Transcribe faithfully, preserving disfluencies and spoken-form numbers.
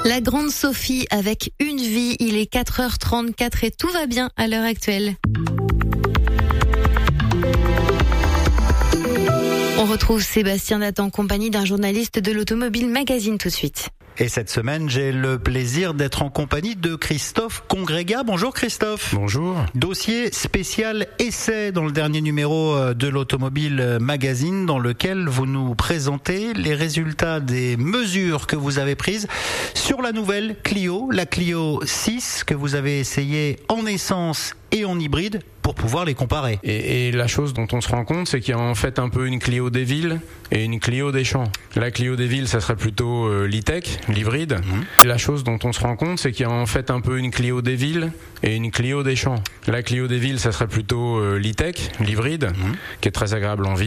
La grande Sophie avec une vie, il est quatre heures trente-quatre et tout va bien à l'heure actuelle. On retrouve Sébastien Datt en compagnie d'un journaliste de l'Automobile Magazine tout de suite. Et cette semaine, j'ai le plaisir d'être en compagnie de Christophe Congrégat. Bonjour Christophe. Bonjour. Dossier spécial essai dans le dernier numéro de l'Automobile Magazine, dans lequel vous nous présentez les résultats des mesures que vous avez prises sur la nouvelle Clio, la Clio six, que vous avez essayé en essence et en hybride pour pouvoir les comparer. Et, et la chose dont on se rend compte, c'est qu'il y a en fait un peu une Clio des villes et une Clio des champs. La Clio des villes, ça serait plutôt euh, l'e-tech, l'hybride. Mmh. Et la chose dont on se rend compte, c'est qu'il y a en fait un peu une Clio des villes et une Clio des champs. La Clio des villes, ça serait plutôt euh, l'e-tech, l'hybride, mmh. qui est très agréable en ville.